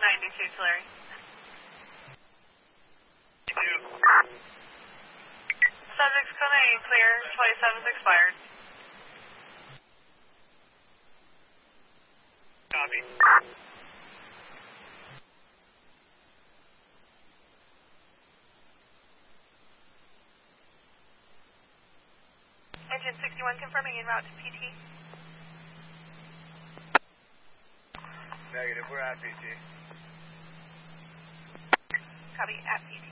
92, Tulare. Subjects coming in clear, 27's expired. Copy. Engine 61 confirming en route to PT. Negative, we're at PT. Copy, at PT.